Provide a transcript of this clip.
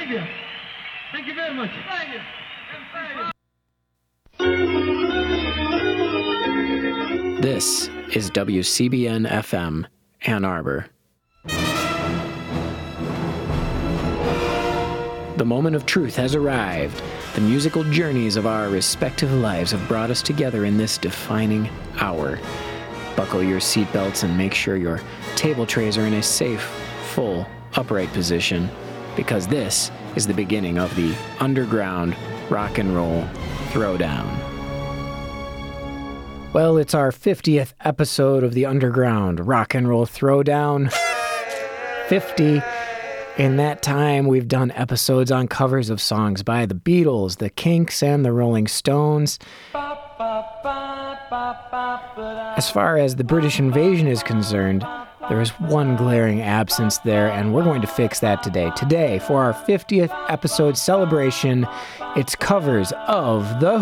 Thank you. Thank you very much. Thank you. This is WCBN FM, Ann Arbor. The moment of truth has arrived. The musical journeys of our respective lives have brought us together in this defining hour. Buckle your seatbelts and make sure your table trays are in a safe, full, upright position, because this is the beginning of the Underground Rock and Roll Throwdown. Well, it's our 50th episode of the Underground Rock and Roll Throwdown. 50. In that time, we've done episodes on covers of songs by the Beatles, the Kinks, and the Rolling Stones. As far as the British invasion is concerned, there is one glaring absence there, and we're going to fix that today. Today, for our 50th episode celebration, it's covers of The